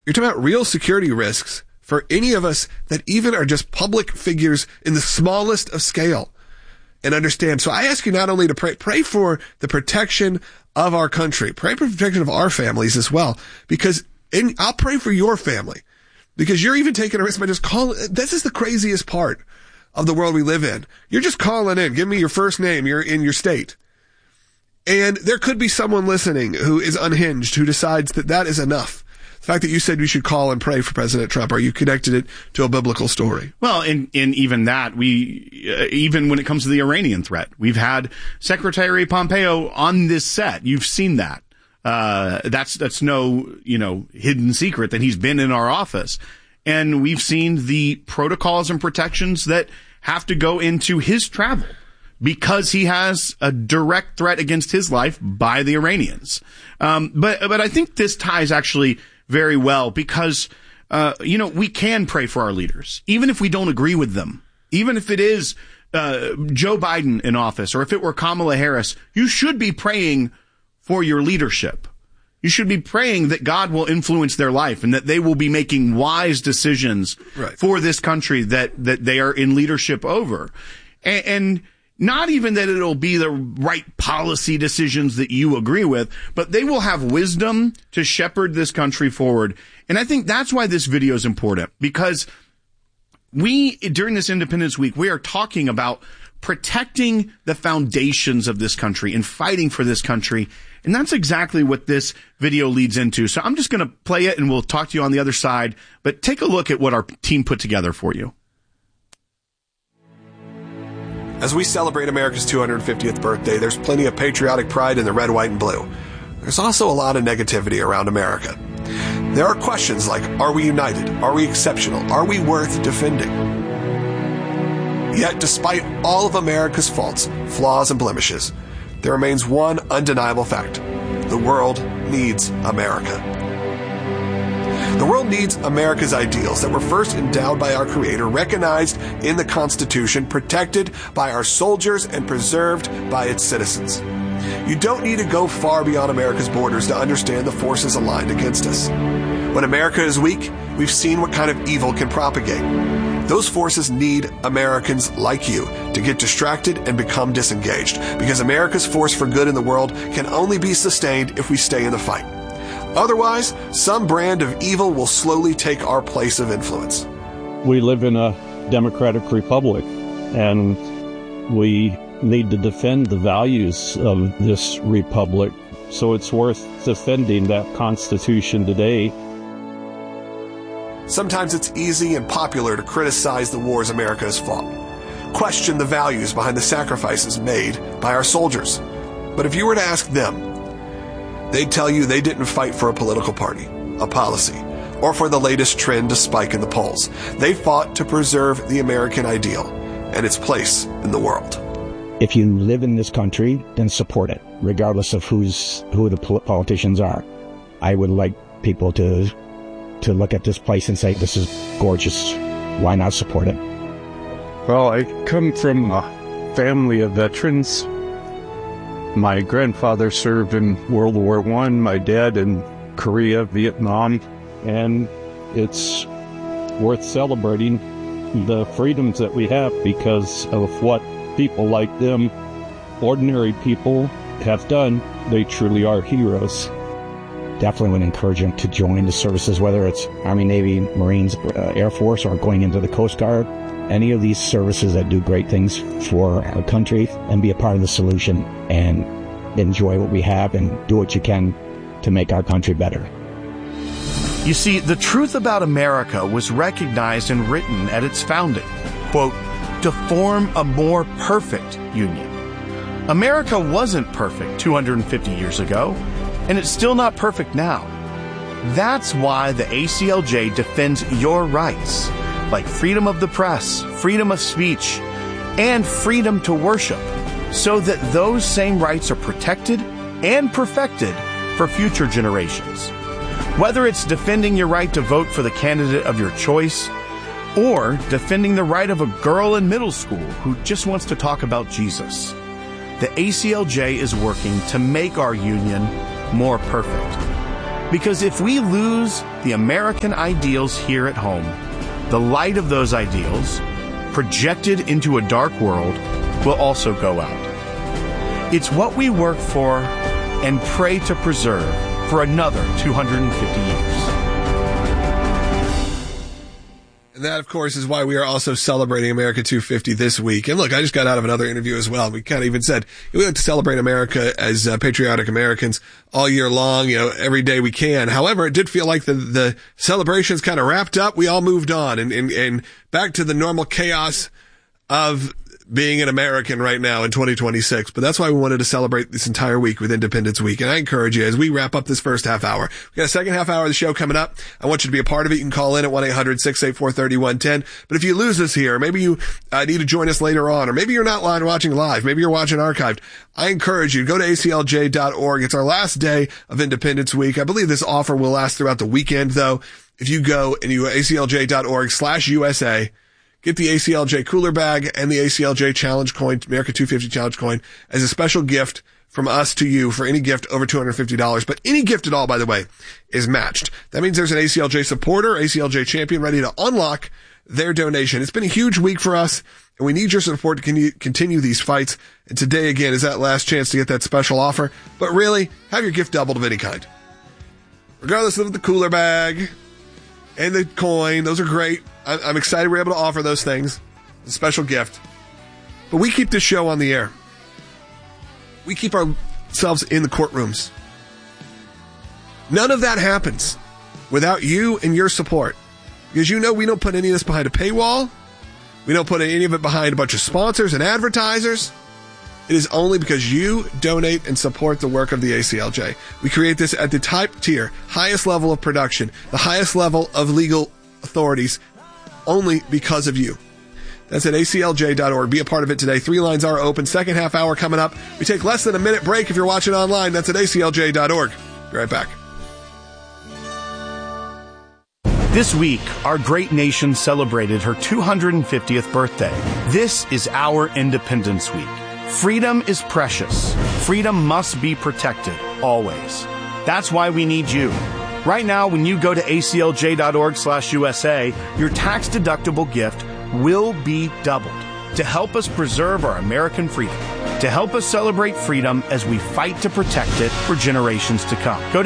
You're talking about real security risks for any of us that even are just public figures in the smallest of scale and understand. So I ask you not only to pray for the protection of our country, pray for the protection of our families as well, because I'll pray for your family because you're even taking a risk by just calling. This is the craziest part of the world we live in. You're just calling in. Give me your first name. You're in your state. And there could be someone listening who is unhinged, who decides that that is enough. The fact that you said we should call and pray for President Trump, are you connected it to a biblical story? Well, in even that, even when it comes to the Iranian threat, we've had Secretary Pompeo on this set. You've seen that. That's no, hidden secret that he's been in our office. And we've seen the protocols and protections that have to go into his travel because he has a direct threat against his life by the Iranians. But I think this ties actually very well because, we can pray for our leaders, even if we don't agree with them, even if it is Joe Biden in office or if it were Kamala Harris. You should be praying for your leadership. You should be praying that God will influence their life and that they will be making wise decisions for this country that they are in leadership over. And not even that it'll be the right policy decisions that you agree with, but they will have wisdom to shepherd this country forward. And I think that's why this video is important, because during this Independence Week, we are talking about protecting the foundations of this country and fighting for this country. And that's exactly what this video leads into. So I'm just going to play it and we'll talk to you on the other side. But take a look at what our team put together for you. As we celebrate America's 250th birthday, there's plenty of patriotic pride in the red, white, and blue. There's also a lot of negativity around America. There are questions like, are we united? Are we exceptional? Are we worth defending? Yet, despite all of America's faults, flaws, and blemishes, there remains one undeniable fact. The world needs America. The world needs America's ideals that were first endowed by our Creator, recognized in the Constitution, protected by our soldiers, and preserved by its citizens. You don't need to go far beyond America's borders to understand the forces aligned against us. When America is weak, we've seen what kind of evil can propagate. Those forces need Americans like you to get distracted and become disengaged, because America's force for good in the world can only be sustained if we stay in the fight. Otherwise, some brand of evil will slowly take our place of influence. We live in a democratic republic, and we need to defend the values of this republic. So it's worth defending that Constitution today. Sometimes it's easy and popular to criticize the wars America has fought, question the values behind the sacrifices made by our soldiers. But if you were to ask them, they'd tell you they didn't fight for a political party, a policy, or for the latest trend to spike in the polls. They fought to preserve the American ideal and its place in the world. If you live in this country, then support it, regardless of who the politicians are. I would like people to look at this place and say, this is gorgeous. Why not support it? Well, I come from a family of veterans. My grandfather served in World War I, my dad in Korea, Vietnam, and it's worth celebrating the freedoms that we have because of what people like them, ordinary people, have done. They truly are heroes. Definitely would encourage them to join the services, whether it's Army, Navy, Marines, Air Force, or going into the Coast Guard. Any of these services that do great things for our country, and be a part of the solution and enjoy what we have and do what you can to make our country better. You see, the truth about America was recognized and written at its founding, quote, to form a more perfect union. America wasn't perfect 250 years ago, and it's still not perfect now. That's why the ACLJ defends your rights, like freedom of the press, freedom of speech, and freedom to worship, so that those same rights are protected and perfected for future generations. Whether it's defending your right to vote for the candidate of your choice, or defending the right of a girl in middle school who just wants to talk about Jesus, the ACLJ is working to make our union more perfect. Because if we lose the American ideals here at home, the light of those ideals, projected into a dark world, will also go out. It's what we work for and pray to preserve for another 250 years. And that, of course, is why we are also celebrating America 250 this week. And look, I just got out of another interview as well. We kind of even said we like to celebrate America as patriotic Americans all year long, every day we can. However, it did feel like the celebrations kind of wrapped up. We all moved on and back to the normal chaos of being an American right now in 2026. But that's why we wanted to celebrate this entire week with Independence Week. And I encourage you, as we wrap up this first half hour, we got a second half hour of the show coming up. I want you to be a part of it. You can call in at 1-800-684-3110. But if you lose us here, maybe you need to join us later on, or maybe you're not watching live, maybe you're watching archived, I encourage you to go to aclj.org. It's our last day of Independence Week. I believe this offer will last throughout the weekend, though. If you go and you aclj.org/USA, get the ACLJ cooler bag and the ACLJ challenge coin, America 250 challenge coin, as a special gift from us to you for any gift over $250. But any gift at all, by the way, is matched. That means there's an ACLJ supporter, ACLJ champion ready to unlock their donation. It's been a huge week for us, and we need your support to continue these fights. And today, again, is that last chance to get that special offer. But really, have your gift doubled of any kind. Regardless of the cooler bag and the coin, those are great. I'm excited we're able to offer those things. It's a special gift. But we keep this show on the air. We keep ourselves in the courtrooms. None of that happens without you and your support. Because we don't put any of this behind a paywall. We don't put any of it behind a bunch of sponsors and advertisers. It is only because you donate and support the work of the ACLJ. We create this at the top tier, highest level of production, the highest level of legal authorities, only because of you. That's at aclj.org. Be a part of it today. 3 lines are open. Second half hour coming up. We take less than a minute break if you're watching online. That's at aclj.org. Be right back. This week, our great nation celebrated her 250th birthday. This is our Independence Week. Freedom is precious. Freedom must be protected, always. That's why we need you. Right now, when you go to aclj.org/USA, your tax-deductible gift will be doubled to help us preserve our American freedom, to help us celebrate freedom as we fight to protect it for generations to come. Go to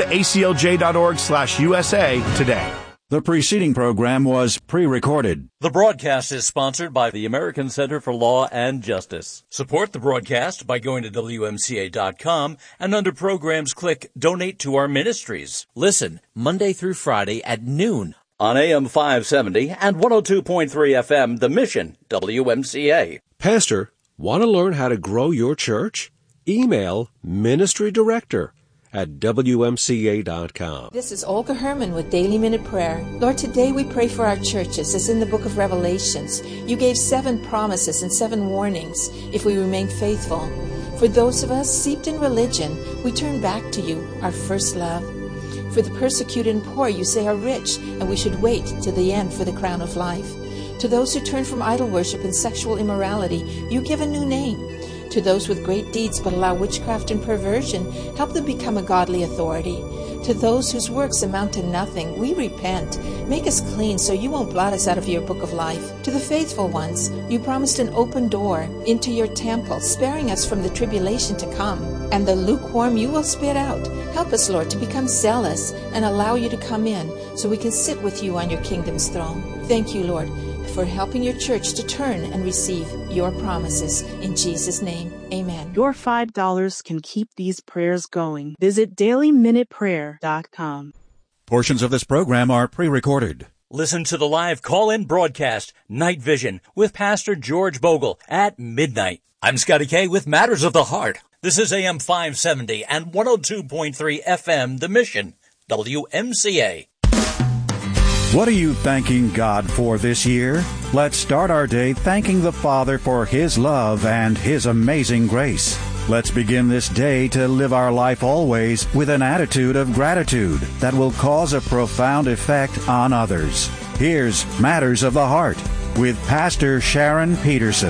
aclj.org/USA today. The preceding program was pre-recorded. The broadcast is sponsored by the American Center for Law and Justice. Support the broadcast by going to WMCA.com and under programs click Donate to Our Ministries. Listen Monday through Friday at noon on AM 570 and 102.3 FM, The Mission, WMCA. Pastor, want to learn how to grow your church? Email Ministry Director at WMCA.com. This is Olga Herman with Daily Minute Prayer. Lord, today we pray for our churches as in the book of Revelations. You gave 7 promises and 7 warnings if we remain faithful. For those of us steeped in religion, we turn back to you, our first love. For the persecuted and poor, you say are rich, and we should wait to the end for the crown of life. To those who turn from idol worship and sexual immorality, you give a new name. To those with great deeds but allow witchcraft and perversion, help them become a godly authority. To those whose works amount to nothing, we repent. Make us clean so you won't blot us out of your book of life. To the faithful ones, you promised an open door into your temple, sparing us from the tribulation to come. And the lukewarm you will spit out. Help us, Lord, to become zealous and allow you to come in so we can sit with you on your kingdom's throne. Thank you, Lord, for helping your church to turn and receive your promises. In Jesus' name, amen. Your $5 can keep these prayers going. Visit dailyminuteprayer.com. Portions of this program are pre-recorded. Listen to the live call-in broadcast, Night Vision, with Pastor George Bogle at midnight. I'm Scotty K with Matters of the Heart. This is AM 570 and 102.3 FM, The Mission, WMCA. What are you thanking God for this year? Let's start our day thanking the Father for His love and His amazing grace. Let's begin this day to live our life always with an attitude of gratitude that will cause a profound effect on others. Here's Matters of the Heart with Pastor Sharon Peterson.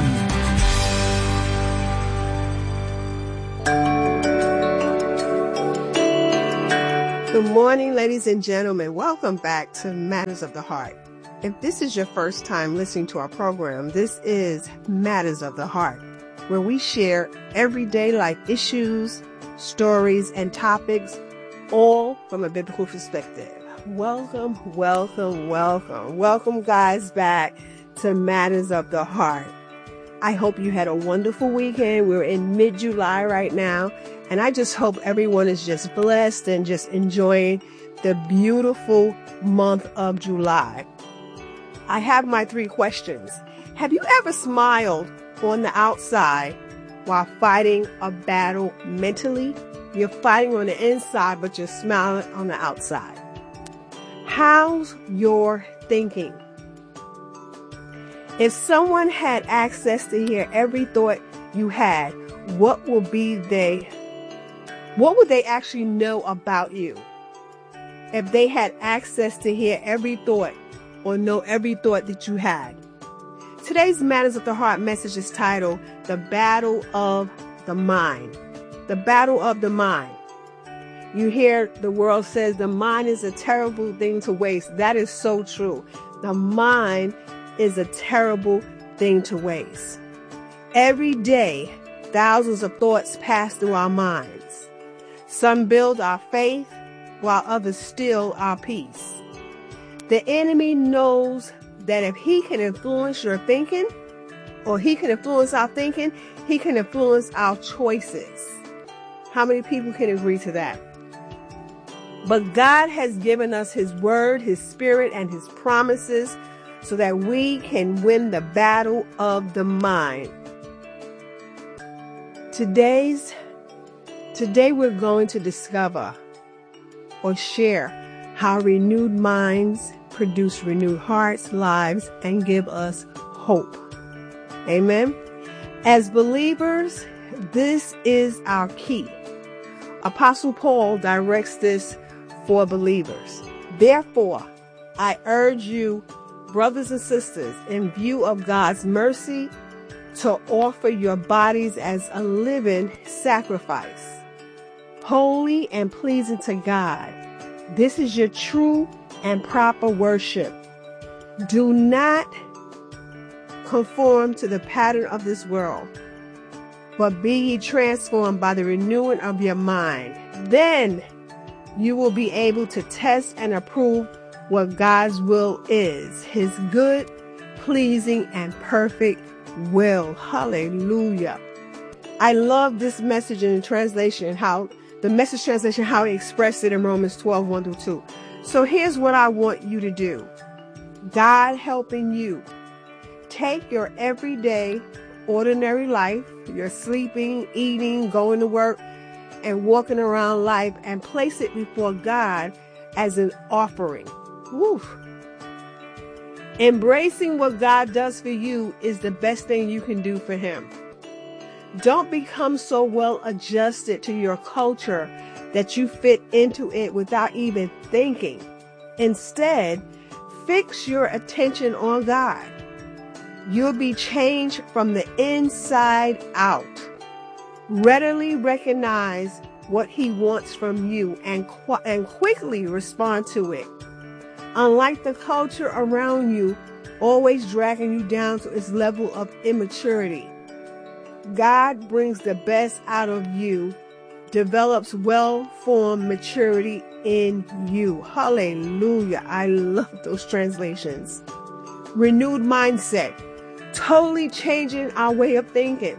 Good morning, ladies and gentlemen. Welcome back to Matters of the Heart. If this is your first time listening to our program, this is Matters of the Heart, where we share everyday life issues, stories, and topics, all from a biblical perspective. Welcome, welcome, welcome. Welcome, guys, back to Matters of the Heart. I hope you had a wonderful weekend. We're in mid-July right now, and I just hope everyone is just blessed and just enjoying the beautiful month of July. I have my 3 questions. Have you ever smiled on the outside while fighting a battle mentally? You're fighting on the inside, but you're smiling on the outside. How's your thinking? If someone had access to hear every thought you had, what would they actually know about you? If they had access to hear every thought or know every thought that you had. Today's Matters of the Heart message is titled, The Battle of the Mind. The Battle of the Mind. You hear the world says the mind is a terrible thing to waste. That is so true. The mind is a terrible thing to waste. Every day, thousands of thoughts pass through our minds. Some build our faith, while others steal our peace. The enemy knows that if he can influence your thinking, or he can influence our thinking, he can influence our choices. How many people can agree to that? But God has given us His Word, His Spirit, and His promises so that we can win the battle of the mind. Today we're going to discover or share how renewed minds produce renewed hearts, lives, and give us hope. Amen. As believers, this is our key. Apostle Paul directs this for believers. Therefore, I urge you, brothers and sisters, in view of God's mercy, to offer your bodies as a living sacrifice, holy and pleasing to God. This is your true and proper worship. Do not conform to the pattern of this world, but be ye transformed by the renewing of your mind. Then you will be able to test and approve what God's will is, His good, pleasing, and perfect will. Hallelujah. I love this message in the translation, how the Message translation, how he expressed it in Romans 12, 1-2. So here's what I want you to do. God helping you. Take your everyday, ordinary life, your sleeping, eating, going to work, and walking around life, and place it before God as an offering. Woo. Embracing what God does for you is the best thing you can do for Him. Don't become so well adjusted to your culture that you fit into it without even thinking. Instead, fix your attention on God. You'll be changed from the inside out. Readily recognize what He wants from you and quickly respond to it. Unlike the culture around you, always dragging you down to its level of immaturity, God brings the best out of you, develops well-formed maturity in you. Hallelujah. I love those translations. Renewed mindset, totally changing our way of thinking.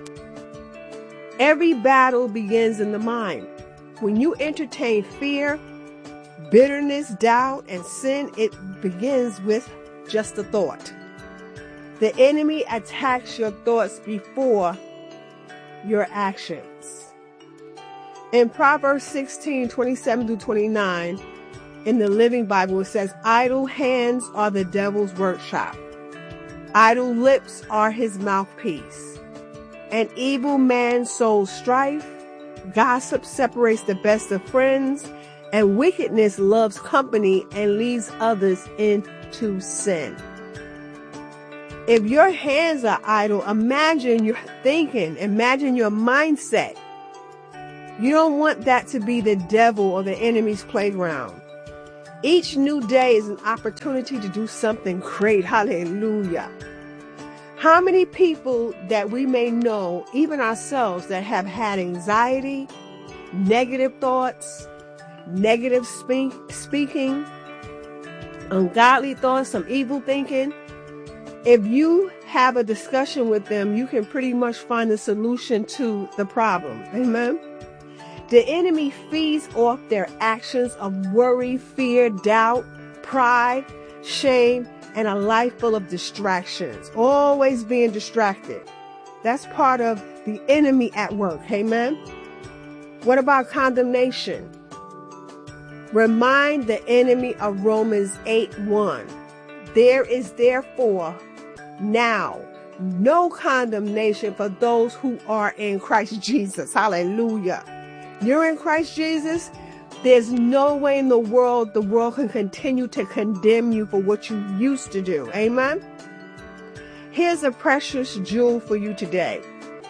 Every battle begins in the mind. When you entertain fear, bitterness, doubt, and sin, it begins with just a thought. The enemy attacks your thoughts before your actions. In Proverbs 16, 27-29, in the Living Bible, it says, idle hands are the devil's workshop. Idle lips are his mouthpiece. An evil man sows strife. Gossip separates the best of friends. And wickedness loves company and leads others into sin. If your hands are idle, imagine your thinking, imagine your mindset. You don't want that to be the devil or the enemy's playground. Each new day is an opportunity to do something great. Hallelujah. How many people that we may know, even ourselves, that have had anxiety, negative thoughts, negative speaking, ungodly thoughts, some evil thinking? If you have a discussion with them, you can pretty much find the solution to the problem. Amen. The enemy feeds off their actions of worry, fear, doubt, pride, shame, and a life full of distractions. Always being distracted. That's part of the enemy at work. Amen. What about condemnation? Remind the enemy of Romans 8:1. There is therefore now no condemnation for those who are in Christ Jesus. Hallelujah. You're in Christ Jesus. There's no way in the world can continue to condemn you for what you used to do. Amen. Here's a precious jewel for you today.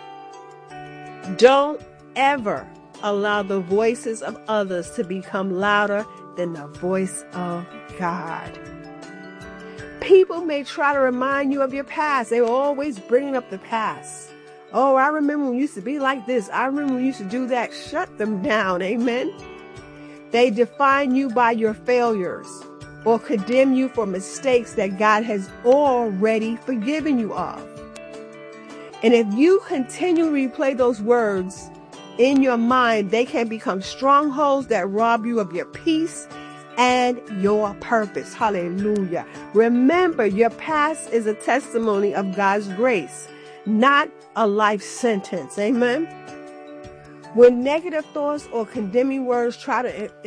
Don't ever allow the voices of others to become louder than the voice of God. People may try to remind you of your past. They're always bringing up the past. Oh, I remember when we used to be like this. I remember when we used to do that. Shut them down. Amen. They define you by your failures or condemn you for mistakes that God has already forgiven you of. And if you continue to replay those words in your mind, they can become strongholds that rob you of your peace and your purpose. Hallelujah. Remember, your past is a testimony of God's grace, not a life sentence. Amen. When negative thoughts or condemning words try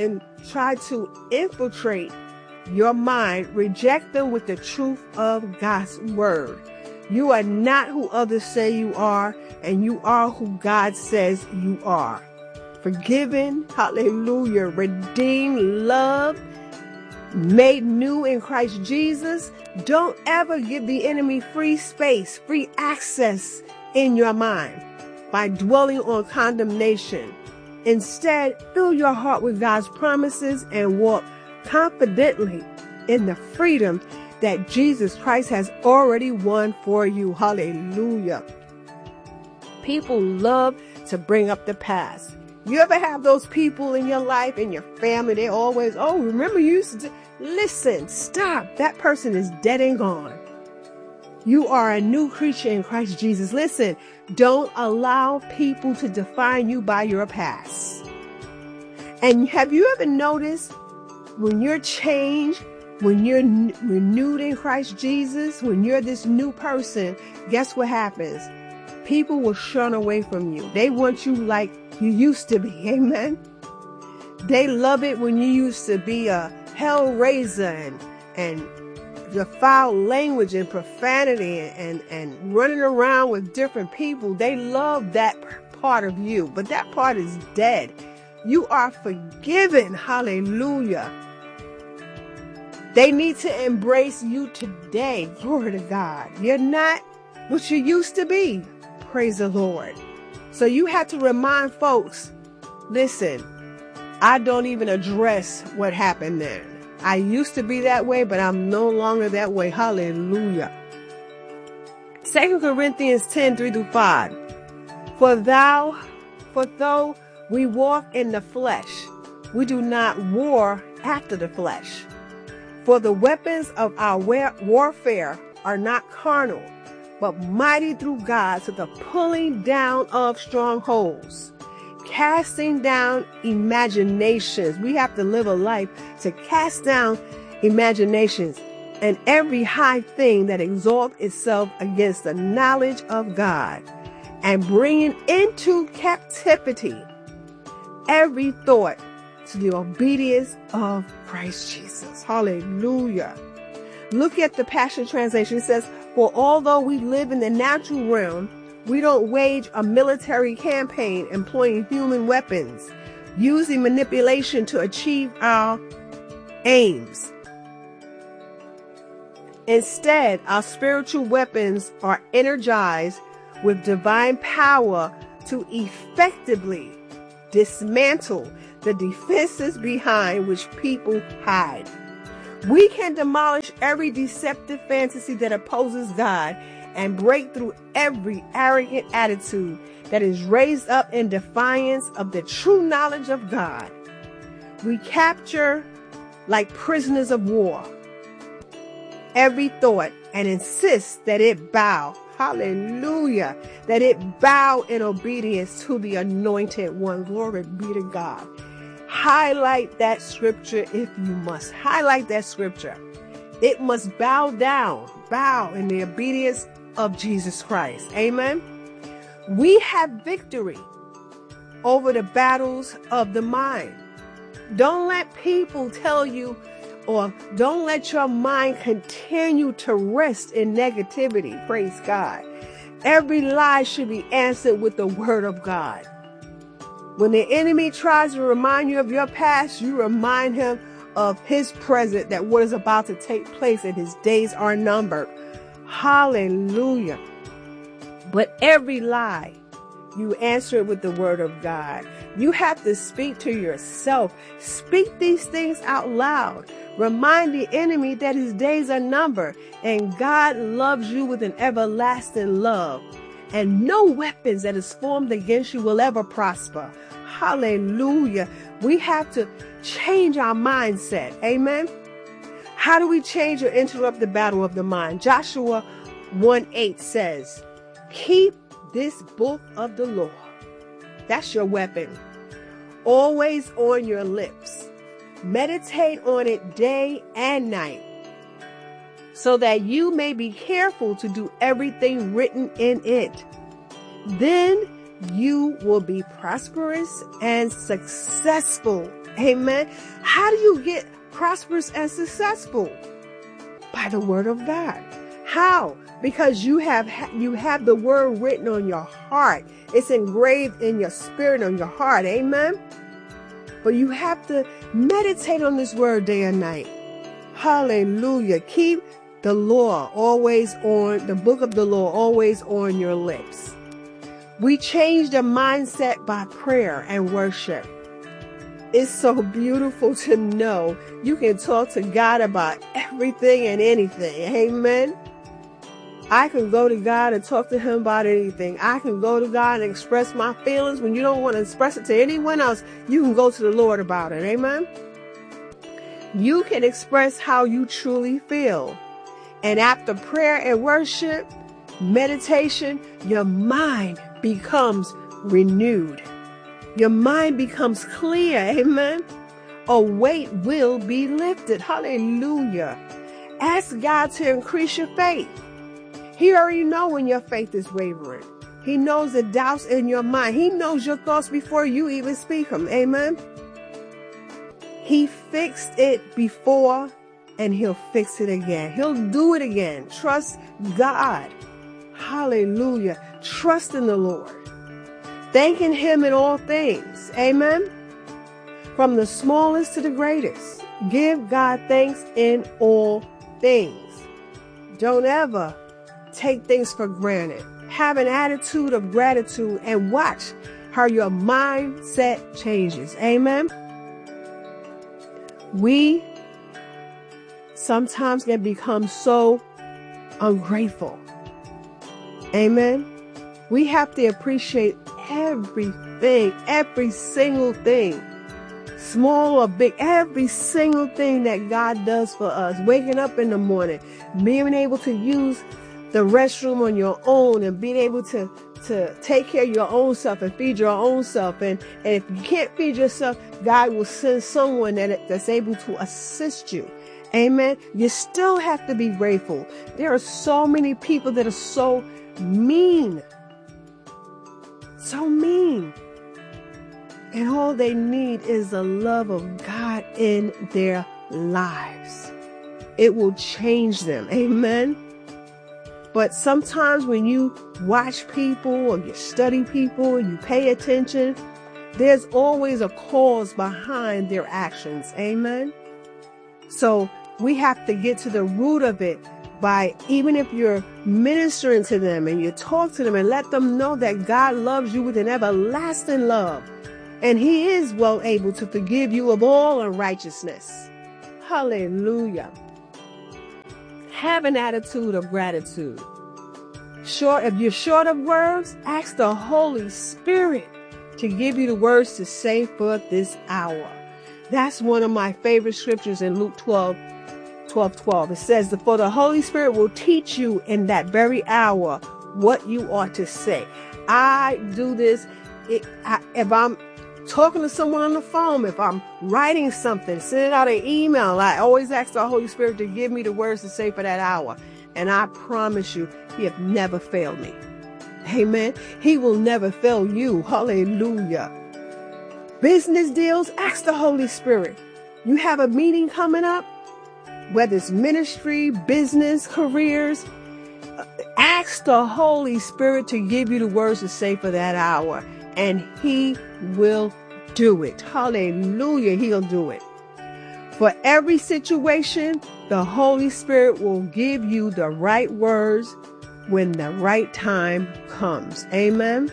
to infiltrate your mind, reject them with the truth of God's word. You are not who others say you are, and you are who God says you are. Forgiven, hallelujah, redeemed, loved, made new in Christ Jesus. Don't ever give the enemy free space, free access in your mind by dwelling on condemnation. Instead, fill your heart with God's promises and walk confidently in the freedom that Jesus Christ has already won for you. Hallelujah. People love to bring up the past. You ever have those people in your life, in your family, they always, oh, remember you used to listen, stop. That person is dead and gone. You are a new creature in Christ Jesus. Listen, don't allow people to define you by your past. And have you ever noticed when you're changed, when you're renewed in Christ Jesus, when you're this new person, guess what happens? People will shun away from you. They want you like you used to be. Amen. They love it when you used to be a hell raiser and the foul language and profanity and running around with different people. They love that part of you, but that part is dead. You are forgiven. Hallelujah. They need to embrace you today. Glory to God. You're not what you used to be. Praise the Lord. So you have to remind folks, listen, I don't even address what happened then. I used to be that way, but I'm no longer that way. Hallelujah. 2 Corinthians 10:3-5. For though we walk in the flesh, we do not war after the flesh. For the weapons of our warfare are not carnal, but mighty through God to the pulling down of strongholds, casting down imaginations. We have to live a life to cast down imaginations and every high thing that exalts itself against the knowledge of God, and bringing into captivity every thought to the obedience of Christ Jesus. Hallelujah. Look at the Passion Translation. It says, for although we live in the natural realm, we don't wage a military campaign employing human weapons, using manipulation to achieve our aims. Instead, our spiritual weapons are energized with divine power to effectively dismantle the defenses behind which people hide. We can demolish every deceptive fantasy that opposes God and break through every arrogant attitude that is raised up in defiance of the true knowledge of God. We capture, like prisoners of war, every thought and insist that it bow, hallelujah, that it bow in obedience to the Anointed One. Glory be to God. Highlight that scripture if you must. Highlight that scripture. It must bow down, bow in the obedience of Jesus Christ. Amen. We have victory over the battles of the mind. Don't let people tell you, or don't let your mind continue to rest in negativity. Praise God. Every lie should be answered with the word of God. When the enemy tries to remind you of your past, you remind him of his present, that what is about to take place and his days are numbered. Hallelujah. But every lie, you answer it with the word of God. You have to speak to yourself. Speak these things out loud. Remind the enemy that his days are numbered and God loves you with an everlasting love. And no weapons that is formed against you will ever prosper. Hallelujah. We have to change our mindset. Amen. How do we change or interrupt the battle of the mind? Joshua 1:8 says, keep this book of the law. That's your weapon. Always on your lips. Meditate on it day and night, so that you may be careful to do everything written in it. Then you will be prosperous and successful. Amen. How do you get prosperous and successful? By the word of God. How? Because you have the word written on your heart. It's engraved in your spirit, on your heart. Amen. But you have to meditate on this word day and night. Hallelujah. Keep the law always on, the book of the law always on your lips. We change the mindset by prayer and worship. It's so beautiful to know you can talk to God about everything and anything. Amen. I can go to God and talk to him about anything. I can go to God and express my feelings. When you don't want to express it to anyone else, you can go to the Lord about it. Amen. You can express how you truly feel. And after prayer and worship, meditation, your mind becomes renewed. Your mind becomes clear. Amen. A weight will be lifted. Hallelujah. Ask God to increase your faith. He already knows when your faith is wavering. He knows the doubts in your mind. He knows your thoughts before you even speak them. Amen. He fixed it before and he'll fix it again. He'll do it again. Trust God. Hallelujah. Trust in the Lord. Thanking him in all things. Amen. From the smallest to the greatest. Give God thanks in all things. Don't ever take things for granted. Have an attitude of gratitude and watch how your mindset changes. Amen. We sometimes can become so ungrateful. Amen. We have to appreciate everything, every single thing, small or big, every single thing that God does for us. Waking up in the morning, being able to use the restroom on your own, and being able to take care of your own self and feed your own self. And if you can't feed yourself, God will send someone that's able to assist you. Amen. You still have to be grateful. There are so many people that are so mean. So mean. And all they need is the love of God in their lives. It will change them. Amen. But sometimes when you watch people or you study people, you pay attention, there's always a cause behind their actions. Amen. So we have to get to the root of it by, even if you're ministering to them and you talk to them and let them know that God loves you with an everlasting love and he is well able to forgive you of all unrighteousness. Hallelujah. Have an attitude of gratitude. If you're short of words, ask the Holy Spirit to give you the words to say for this hour. That's one of my favorite scriptures in Luke 12:12. It says, for the Holy Spirit will teach you in that very hour what you ought to say. I do this if I'm talking to someone on the phone, if I'm writing something, sending out an email, I always ask the Holy Spirit to give me the words to say for that hour. And I promise you, he have never failed me. Amen. He will never fail you. Hallelujah. Business deals, ask the Holy Spirit. You have a meeting coming up, whether it's ministry, business, careers, ask the Holy Spirit to give you the words to say for that hour, and he will do it. Hallelujah. He'll do it. For every situation, the Holy Spirit will give you the right words when the right time comes. Amen.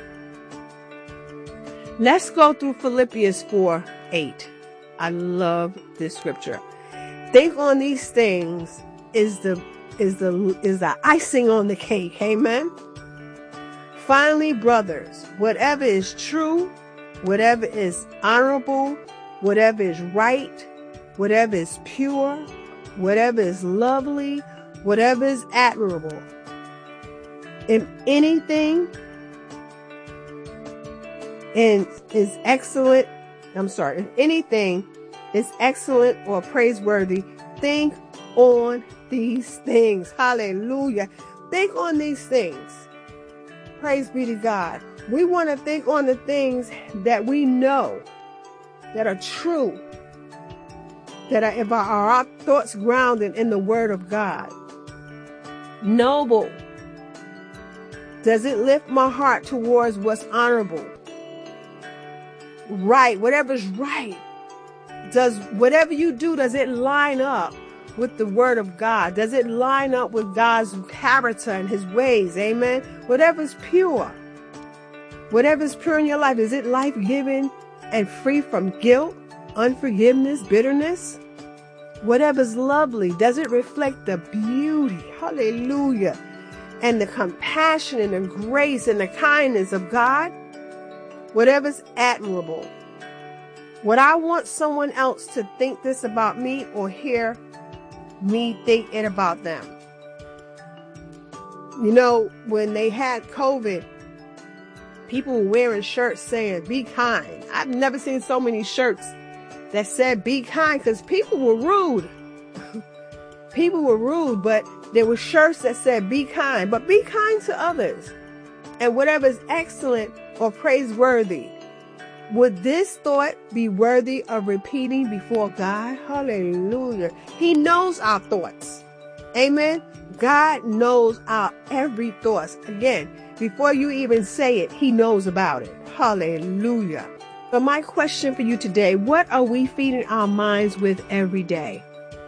Let's go through Philippians 4:8. I love this scripture. Think on these things is the icing on the cake. Amen. Finally, brothers, whatever is true, whatever is honorable, whatever is right, whatever is pure, whatever is lovely, whatever is admirable, if anything is excellent or praiseworthy, think on these things. Hallelujah. Think on these things. Praise be to God. We want to think on the things that we know that are true, that are our thoughts grounded in the Word of God. Noble. Does it lift my heart towards what's honorable? Right. Whatever's right. Does whatever you do, does it line up with the Word of God? Does it line up with God's character and his ways? Amen. Whatever's pure. Whatever's pure in your life, is it life-giving and free from guilt, unforgiveness, bitterness? Whatever's lovely, does it reflect the beauty, hallelujah, and the compassion and the grace and the kindness of God? Whatever's admirable. Would I want someone else to think this about me or hear me think it about them? You know, when they had COVID, people were wearing shirts saying, be kind. I've never seen so many shirts that said, be kind, because people were rude. People were rude, but there were shirts that said, be kind, but be kind to others. And whatever is excellent or praiseworthy, would this thought be worthy of repeating before God? Hallelujah. He knows our thoughts. Amen. God knows our every thought. Again, before you even say it, he knows about it. Hallelujah. But my question for you today, what are we feeding our minds with every day?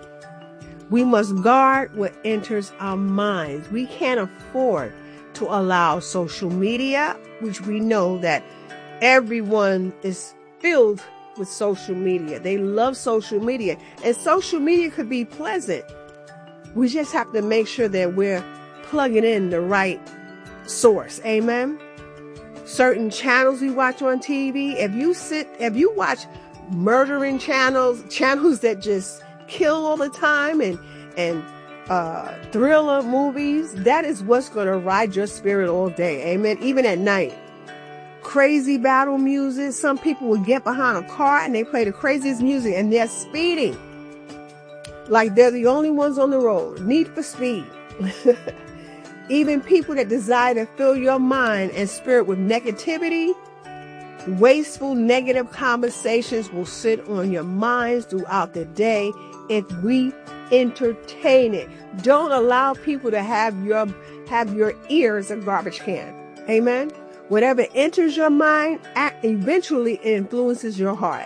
We must guard what enters our minds. We can't afford to allow social media, which we know that everyone is filled with social media. They love social media, and social media could be pleasant. We just have to make sure that we're plugging in the right source. Amen. Certain channels we watch on TV, if you watch murdering channels that just kill all the time, and thriller movies, that is what's going to ride your spirit all day. Amen. Even at night. Crazy battle music. Some people will get behind a car and they play the craziest music and they're speeding like they're the only ones on the road. Need for Speed. Even people that desire to fill your mind and spirit with negativity, wasteful, negative conversations will sit on your minds throughout the day if we entertain it. Don't allow people to have your ears a garbage can. Amen. Whatever enters your mind eventually influences your heart.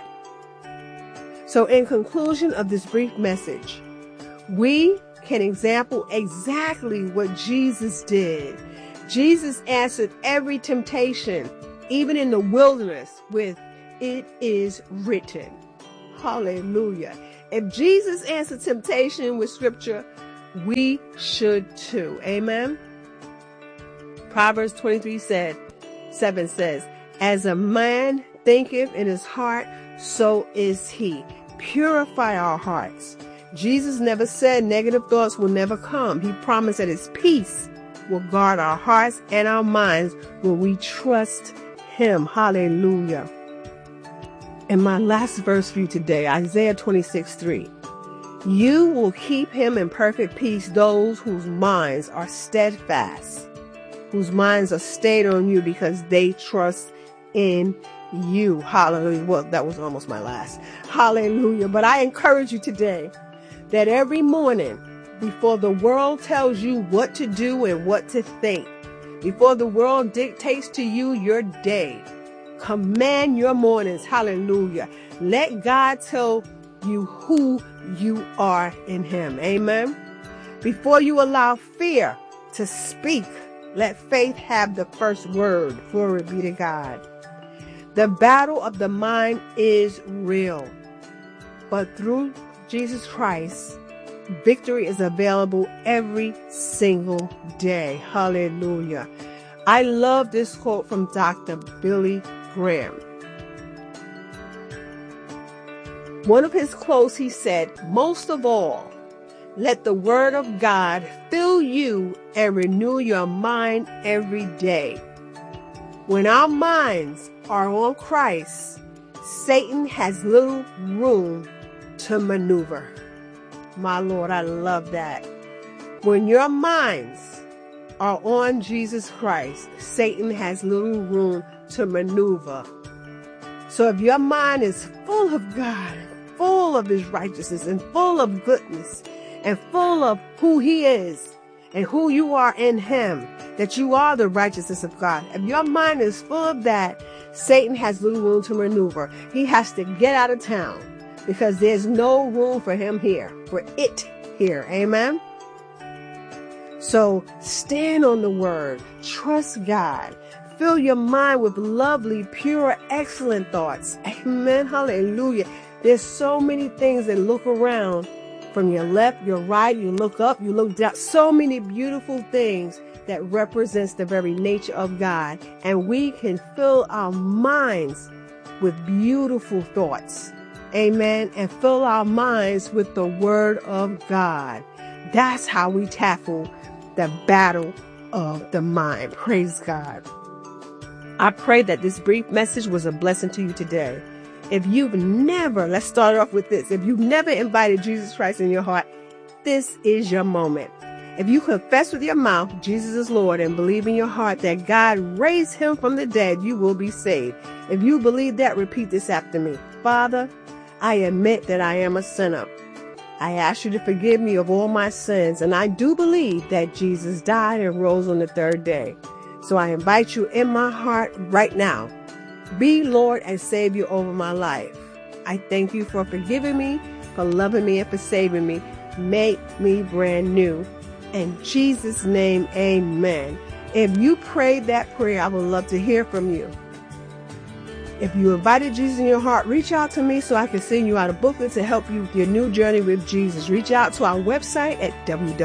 So in conclusion of this brief message, we can example exactly what Jesus did. Jesus answered every temptation, even in the wilderness, with it is written. Hallelujah. If Jesus answered temptation with scripture, we should too. Amen. Proverbs 23:7 says, as a man thinketh in his heart, so is he. Purify our hearts. Jesus never said negative thoughts will never come. He promised that his peace will guard our hearts and our minds when we trust him. Hallelujah. And my last verse for you today, Isaiah 26:3. You will keep him in perfect peace, those whose minds are steadfast, whose minds are stayed on you because they trust in you. Hallelujah. Well, that was almost my last. Hallelujah. But I encourage you today that every morning, before the world tells you what to do and what to think, before the world dictates to you your day, command your mornings. Hallelujah. Let God tell you who you are in him. Amen. Before you allow fear to speak, let faith have the first word. Glory be to God. The battle of the mind is real, but through Jesus Christ, victory is available every single day. Hallelujah. I love this quote from Dr. Billy Graham. One of his quotes, he said, most of all, let the word of God fill you and renew your mind every day. When our minds are on Christ, Satan has little room to maneuver. My Lord, I love that. When your minds are on Jesus Christ, Satan has little room to maneuver. So if your mind is full of God, full of his righteousness, and full of goodness, and full of who he is and who you are in him, that you are the righteousness of God. If your mind is full of that, Satan has little room to maneuver. He has to get out of town because there's no room for him here, for it here. Amen. So stand on the word, trust God, fill your mind with lovely, pure, excellent thoughts. Amen. Hallelujah. There's so many things that look around from your left, your right, you look up, you look down. So many beautiful things that represents the very nature of God. And we can fill our minds with beautiful thoughts. Amen. And fill our minds with the word of God. That's how we tackle the battle of the mind. Praise God. I pray that this brief message was a blessing to you today. If you've never, let's start off with this. If you've never invited Jesus Christ in your heart, this is your moment. If you confess with your mouth Jesus is Lord and believe in your heart that God raised him from the dead, you will be saved. If you believe that, repeat this after me. Father, I admit that I am a sinner. I ask you to forgive me of all my sins, and I do believe that Jesus died and rose on the third day. So I invite you in my heart right now. Be Lord and Savior over my life. I thank you for forgiving me, for loving me, and for saving me. Make me brand new. In Jesus' name, amen. If you prayed that prayer, I would love to hear from you. If you invited Jesus in your heart, reach out to me so I can send you out a booklet to help you with your new journey with Jesus. Reach out to our website at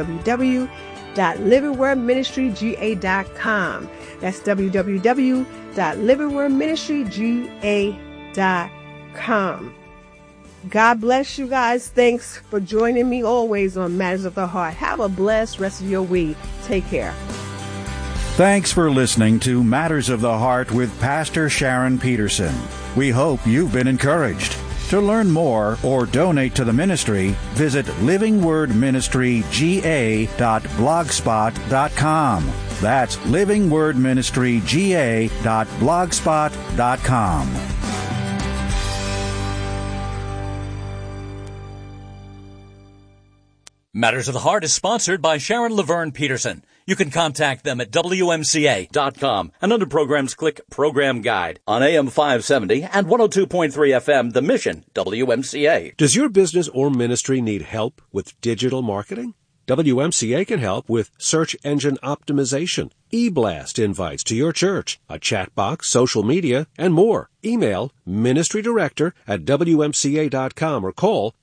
www.livingwordministryga.com. That's www.livingwordministryga.com. God bless you guys. Thanks for joining me always on Matters of the Heart. Have a blessed rest of your week. Take care. Thanks for listening to Matters of the Heart with Pastor Sharon Peterson. We hope you've been encouraged. To learn more or donate to the ministry, visit livingwordministryga.blogspot.com. That's livingwordministryga.blogspot.com. Matters of the Heart is sponsored by Sharon Laverne Peterson. You can contact them at WMCA.com and under programs click Program Guide on AM 570 and 102.3 FM, The Mission, WMCA. Does your business or ministry need help with digital marketing? WMCA can help with search engine optimization, e-blast invites to your church, a chat box, social media, and more. Email ministrydirector@wmca.com or call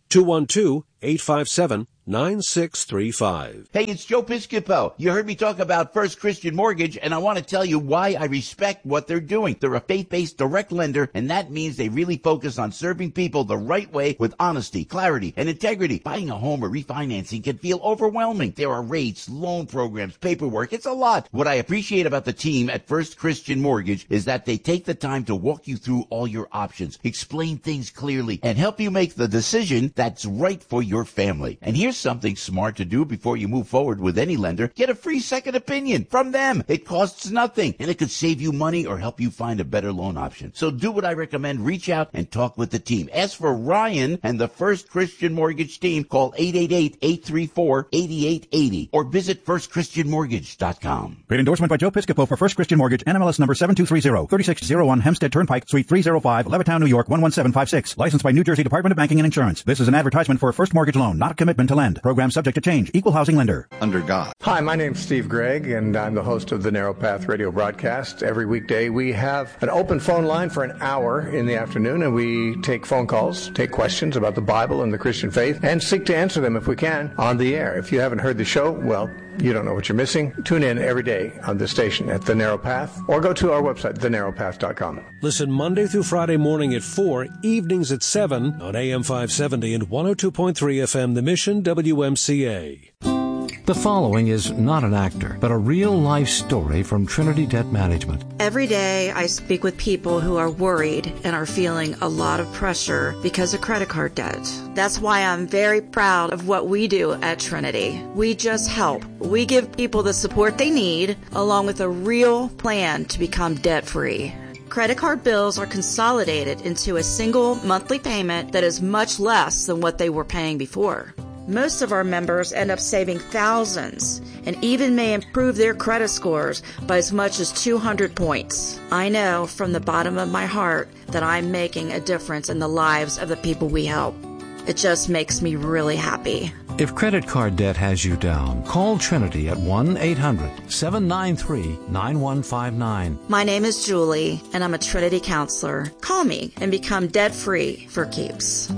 212-857-9635. Hey, it's Joe Piscopo. You heard me talk about First Christian Mortgage, and I want to tell you why I respect what they're doing. They're a faith-based direct lender, and that means they really focus on serving people the right way with honesty, clarity, and integrity. Buying a home or refinancing can feel overwhelming. There are rates, loan programs, paperwork. It's a lot. What I appreciate about the team at First Christian Mortgage is that they take the time to walk you through all your options, explain things clearly, and help you make the decision that's right for your family. And here's something smart to do before you move forward with any lender. Get a free second opinion from them. It costs nothing, and it could save you money or help you find a better loan option. So do what I recommend. Reach out and talk with the team. Ask for Ryan and the First Christian Mortgage team. Call 888-834-8880 or visit firstchristianmortgage.com. Great endorsement by Joe Piscopo for First Christian Mortgage, NMLS number 7230, 3601 Hempstead Turnpike, Suite 305, Levittown, New York 11756. Licensed by New Jersey Department of Banking and Insurance. This is an advertisement for a first mortgage loan, not a commitment to lend. Program subject to change. Equal housing lender. Under God. Hi, my name's Steve Gregg, and I'm the host of the Narrow Path radio broadcast. Every weekday we have an open phone line for an hour in the afternoon, and we take phone calls, take questions about the Bible and the Christian faith, and seek to answer them if we can on the air. If you haven't heard the show, well, you don't know what you're missing. Tune in every day on this station at The Narrow Path, or go to our website, thenarrowpath.com. Listen Monday through Friday morning at 4, evenings at 7 on AM 570 and 102.3 FM, The Mission, WMCA. The following is not an actor, but a real-life story from Trinity Debt Management. Every day I speak with people who are worried and are feeling a lot of pressure because of credit card debt. That's why I'm very proud of what we do at Trinity. We just help. We give people the support they need, along with a real plan to become debt-free. Credit card bills are consolidated into a single monthly payment that is much less than what they were paying before. Most of our members end up saving thousands and even may improve their credit scores by as much as 200 points. I know from the bottom of my heart that I'm making a difference in the lives of the people we help. It just makes me really happy. If credit card debt has you down, call Trinity at 1-800-793-9159. My name is Julie, and I'm a Trinity counselor. Call me and become debt-free for keeps.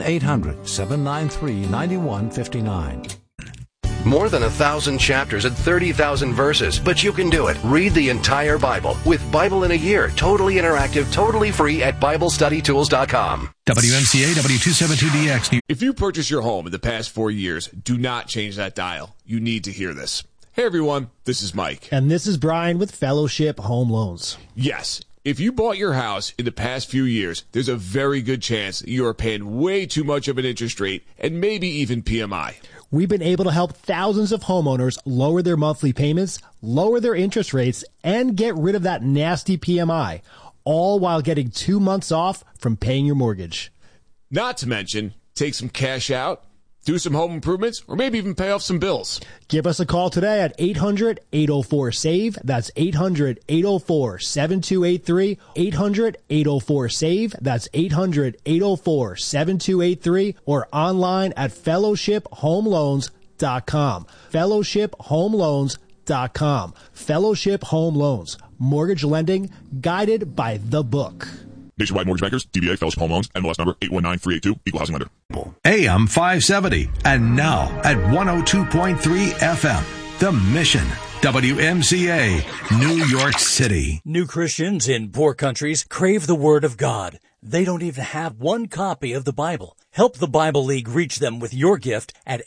1-800-793-9159. More than 1,000 chapters and 30,000 verses, but you can do it. Read the entire Bible with Bible in a Year, totally interactive, totally free at BibleStudyTools.com. WMCA W272DX. If you purchased your home in the past 4 years, do not change that dial. You need to hear this. Hey everyone, this is Mike. And this is Brian with Fellowship Home Loans. Yes. If you bought your house in the past few years, there's a very good chance that you are paying way too much of an interest rate and maybe even PMI. We've been able to help thousands of homeowners lower their monthly payments, lower their interest rates, and get rid of that nasty PMI, all while getting 2 months off from paying your mortgage. Not to mention, take some cash out, do some home improvements, or maybe even pay off some bills. Give us a call today at 800-804-SAVE. That's 800-804-7283. 800-804-SAVE. That's 800-804-7283. Or online at fellowshiphomeloans.com. Fellowshiphomeloans.com. Fellowship Home Loans. Mortgage lending guided by the book. Nationwide Mortgage Bankers, DBA Fellowship Home Loans, NMLS number 819382, Equal Housing Lender. AM 570, and now at 102.3 FM, The Mission, WMCA, New York City. New Christians in poor countries crave the Word of God. They don't even have one copy of the Bible. Help the Bible League reach them with your gift at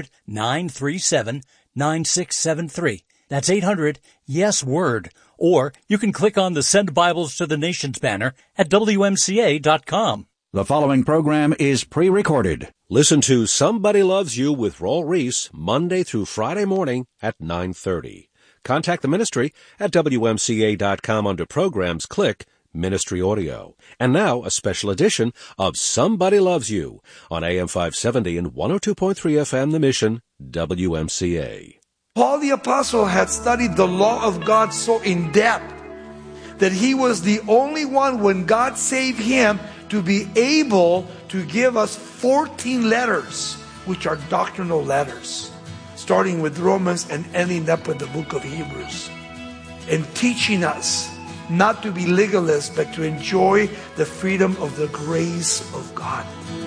800-937-9673. That's 800-YES-WORD. Or you can click on the Send Bibles to the Nations banner at WMCA.com. The following program is pre-recorded. Listen to Somebody Loves You with Raul Reese Monday through Friday morning at 9:30. Contact the ministry at WMCA.com under Programs. Click Ministry Audio. And now a special edition of Somebody Loves You on AM 570 and 102.3 FM, The Mission, WMCA. Paul the Apostle had studied the law of God so in depth that he was the only one, when God saved him, to be able to give us 14 letters, which are doctrinal letters. starting with Romans and ending up with the book of Hebrews, and teaching us not to be legalists, but to enjoy the freedom of the grace of God.